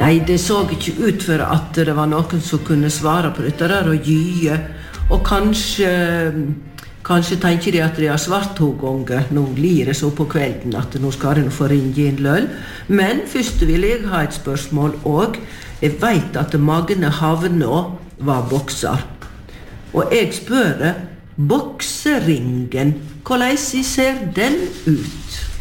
Nei, det så ikke ut for at det var noen som kunne svare på dette der og gye. Og kanskje tenker de at de har svart 2 ganger. Nå lir det så på kvelden at nå skal de få ringe inn løll. Men først vil jeg ha et spørsmål, og jeg vet at Magne Havnå var bokser. Og jeg spør bokseringen, hvordan ser den ut?